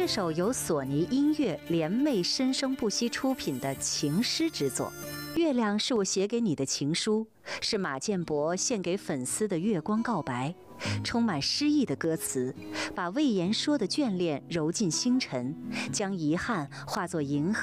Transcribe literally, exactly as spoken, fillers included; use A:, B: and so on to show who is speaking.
A: 是首由索尼音乐联袂生生不息出品的情诗之作。《月亮是我写给你的情书》，是马建博献给粉丝的月光告白。充满诗意的歌词，把魏延说的眷恋揉进星辰，将遗憾化作银河。